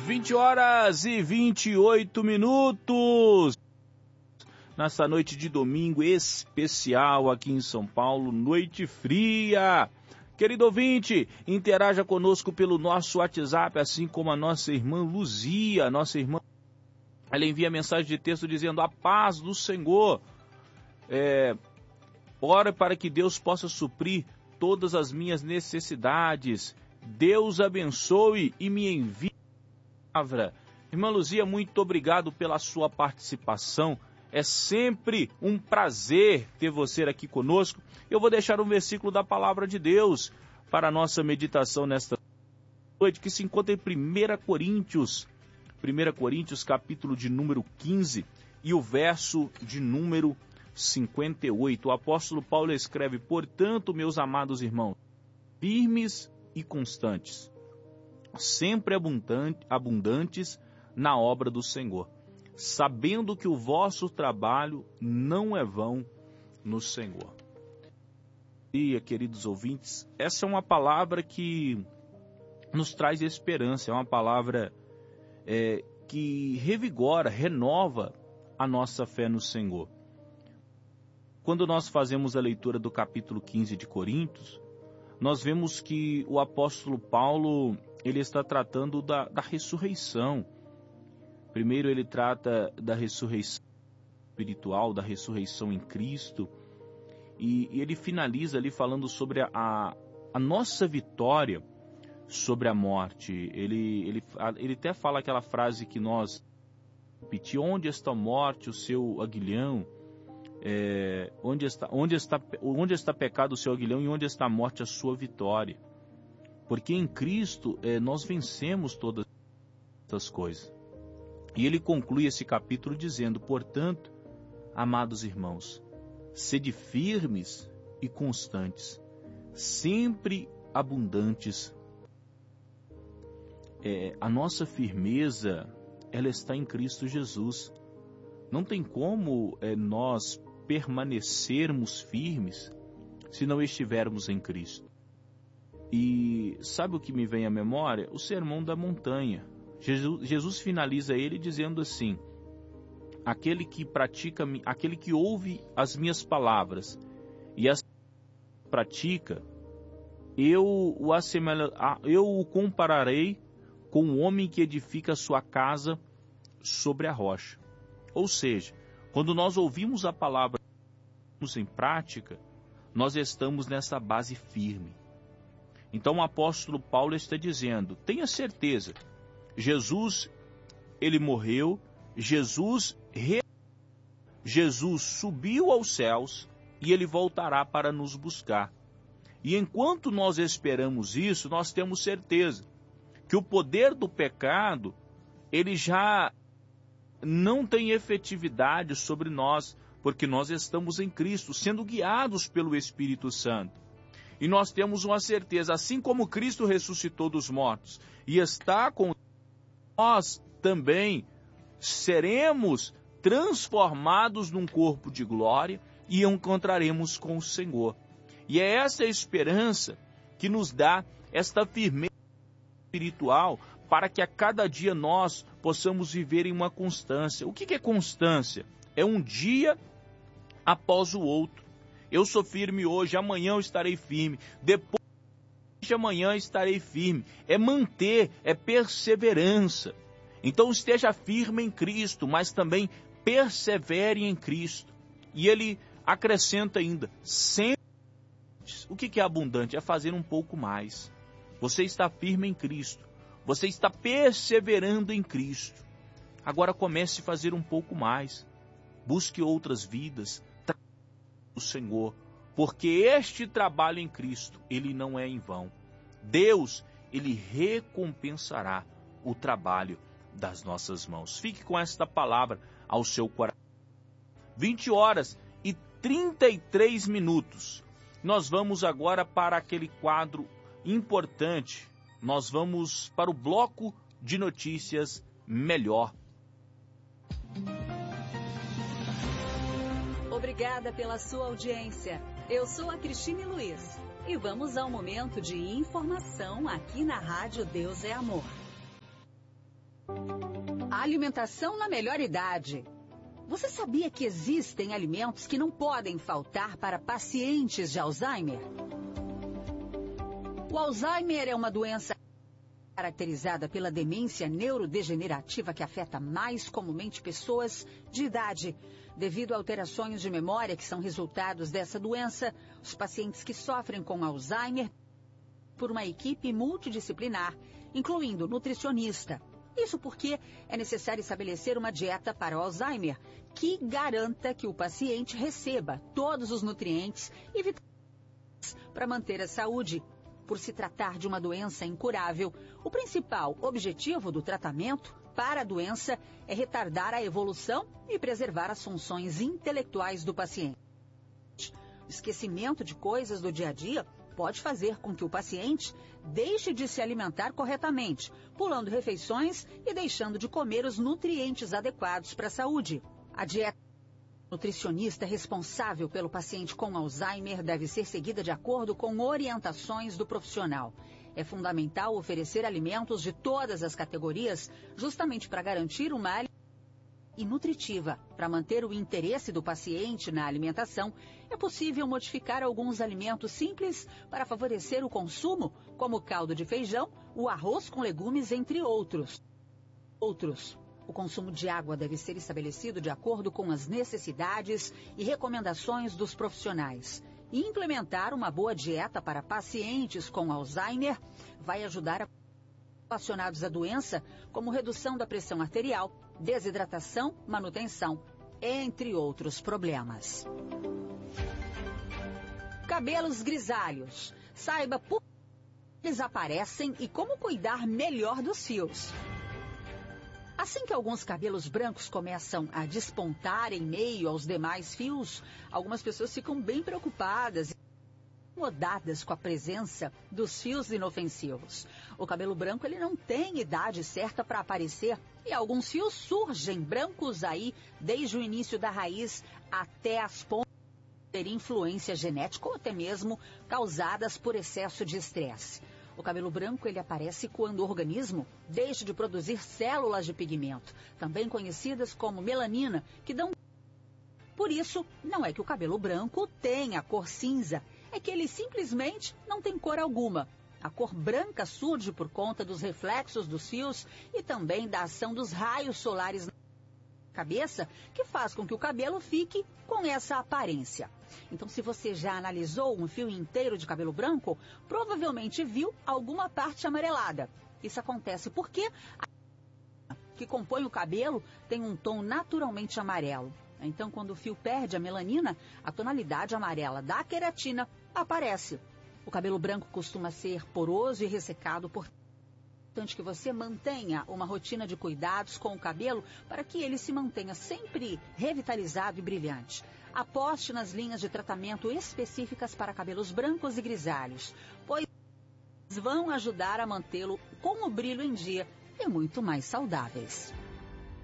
20h28. Nessa noite de domingo especial aqui em São Paulo, noite fria. Querido ouvinte, interaja conosco pelo nosso WhatsApp, assim como a nossa irmã Luzia, ela envia mensagem de texto dizendo: a paz do Senhor. Ora para que Deus possa suprir todas as minhas necessidades. Deus abençoe e me envie a palavra. Irmã Luzia, muito obrigado pela sua participação. É sempre um prazer ter você aqui conosco. Eu vou deixar um versículo da palavra de Deus para a nossa meditação nesta noite, que se encontra em 1 Coríntios capítulo de número 15 e o verso de número 58. O apóstolo Paulo escreve: portanto, meus amados irmãos, firmes e constantes, sempre abundantes na obra do Senhor, sabendo que o vosso trabalho não é vão no Senhor. E, queridos ouvintes, essa é uma palavra que nos traz esperança, é uma palavra que revigora, renova a nossa fé no Senhor. Quando nós fazemos a leitura do capítulo 15 de Coríntios, nós vemos que o apóstolo Paulo, ele está tratando da ressurreição. Primeiro ele trata da ressurreição espiritual, da ressurreição em Cristo, e ele finaliza ali falando sobre a nossa vitória sobre a morte. Ele até fala aquela frase que nós repetimos: onde está a morte, o seu aguilhão? Onde está pecado o seu aguilhão e onde está a morte a sua vitória? Porque em Cristo nós vencemos todas essas coisas. E ele conclui esse capítulo dizendo: portanto, amados irmãos, sede firmes e constantes, sempre abundantes. A nossa firmeza, ela está em Cristo Jesus. Não tem como nós permanecermos firmes se não estivermos em Cristo. E sabe o que me vem à memória? O Sermão da Montanha. Jesus finaliza ele dizendo assim: aquele que ouve as minhas palavras e as pratica, eu o compararei com um homem que edifica sua casa sobre a rocha. Ou seja, quando nós ouvimos a palavra em prática, nós estamos nessa base firme. Então o apóstolo Paulo está dizendo: tenha certeza, Jesus, ele morreu, Jesus subiu aos céus e ele voltará para nos buscar. E enquanto nós esperamos isso, nós temos certeza que o poder do pecado, ele já não tem efetividade sobre nós, porque nós estamos em Cristo, sendo guiados pelo Espírito Santo. E nós temos uma certeza: assim como Cristo ressuscitou dos mortos e está com nós, também seremos transformados num corpo de glória e encontraremos com o Senhor. E é essa esperança que nos dá esta firmeza espiritual, para que a cada dia nós possamos viver em uma constância. O que é constância? É um dia após o outro. Eu sou firme hoje, amanhã eu estarei firme, depois de amanhã estarei firme. É manter, é perseverança. Então esteja firme em Cristo, mas também persevere em Cristo. E ele acrescenta ainda: sempre. O que é abundante? É fazer um pouco mais. Você está firme em Cristo, você está perseverando em Cristo. Agora comece a fazer um pouco mais. Busque outras vidas, o Senhor, porque este trabalho em Cristo, ele não é em vão. Deus, ele recompensará o trabalho das nossas mãos. Fique com esta palavra ao seu coração. 20h33. Nós vamos agora para aquele quadro importante. Nós vamos para o bloco de notícias melhor. Obrigada pela sua audiência. Eu sou a Cristine Luiz e vamos ao momento de informação aqui na Rádio Deus é Amor. A alimentação na melhor idade. Você sabia que existem alimentos que não podem faltar para pacientes de Alzheimer? O Alzheimer é uma doença caracterizada pela demência neurodegenerativa que afeta mais comumente pessoas de idade. Devido a alterações de memória que são resultados dessa doença, os pacientes que sofrem com Alzheimer por uma equipe multidisciplinar, incluindo nutricionista. Isso porque é necessário estabelecer uma dieta para o Alzheimer que garanta que o paciente receba todos os nutrientes e vitaminas para manter a saúde. Por se tratar de uma doença incurável, o principal objetivo do tratamento para a doença é retardar a evolução e preservar as funções intelectuais do paciente. O esquecimento de coisas do dia a dia pode fazer com que o paciente deixe de se alimentar corretamente, pulando refeições e deixando de comer os nutrientes adequados para a saúde. A dieta nutricionista responsável pelo paciente com Alzheimer deve ser seguida de acordo com orientações do profissional. É fundamental oferecer alimentos de todas as categorias, justamente para garantir uma alimentação e nutritiva. Para manter o interesse do paciente na alimentação, é possível modificar alguns alimentos simples para favorecer o consumo, como o caldo de feijão, o arroz com legumes, entre outros. O consumo de água deve ser estabelecido de acordo com as necessidades e recomendações dos profissionais. E implementar uma boa dieta para pacientes com Alzheimer vai ajudar a relacionados à doença, como redução da pressão arterial, desidratação, manutenção, entre outros problemas. Cabelos grisalhos. Saiba por que eles aparecem e como cuidar melhor dos fios. Assim que alguns cabelos brancos começam a despontar em meio aos demais fios, algumas pessoas ficam bem preocupadas e incomodadas com a presença dos fios inofensivos. O cabelo branco ele não tem idade certa para aparecer e alguns fios surgem brancos aí desde o início da raiz até as pontas ter influência genética ou até mesmo causadas por excesso de estresse. O cabelo branco ele aparece quando o organismo deixa de produzir células de pigmento, também conhecidas como melanina, que dão. Por isso, não é que o cabelo branco tenha cor cinza, é que ele simplesmente não tem cor alguma. A cor branca surge por conta dos reflexos dos fios e também da ação dos raios solares na cabeça, que faz com que o cabelo fique com essa aparência. Então, se você já analisou um fio inteiro de cabelo branco, provavelmente viu alguma parte amarelada. Isso acontece porque a que compõe o cabelo tem um tom naturalmente amarelo. Então, quando o fio perde a melanina, a tonalidade amarela da queratina aparece. O cabelo branco costuma ser poroso e ressecado, portanto, é importante que você mantenha uma rotina de cuidados com o cabelo para que ele se mantenha sempre revitalizado e brilhante. Aposte nas linhas de tratamento específicas para cabelos brancos e grisalhos, pois vão ajudar a mantê-lo com o brilho em dia e muito mais saudáveis.